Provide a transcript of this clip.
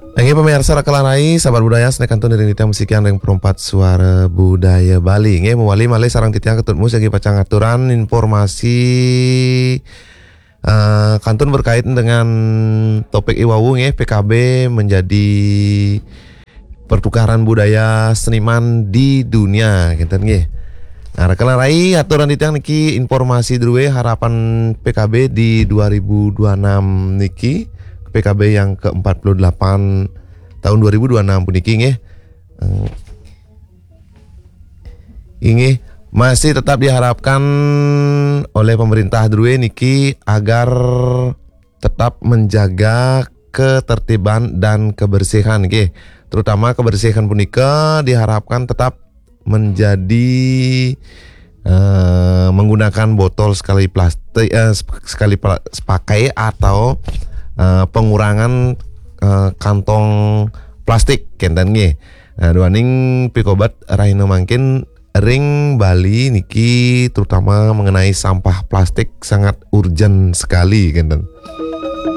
Nggih pemirsa Rakelarai, sahabat budaya snack kantun dari nitiang musikian yang perempat suara budaya Bali. Nggih mewali malih sarang titiang ketutmu segi pacang aturan informasi kantun berkaitan dengan topik iwawu nggih PKB menjadi pertukaran budaya seniman di dunia kinten nggih. Nah, Rakelarai aturan titiang niki informasi druwe harapan PKB di 2026 niki. PKB yang ke-48 tahun 2026 puniki nggih. Inggih masih tetap diharapkan oleh pemerintah Drue niki agar tetap menjaga ketertiban dan kebersihan nggih. Terutama kebersihan punika diharapkan tetap menjadi menggunakan botol sekali plastik sekali pakai atau pengurangan kantong plastik kenten nggih. Nah, duaning pikobat rahina mangkin ring Bali niki terutama mengenai sampah plastik sangat urgent sekali kenten.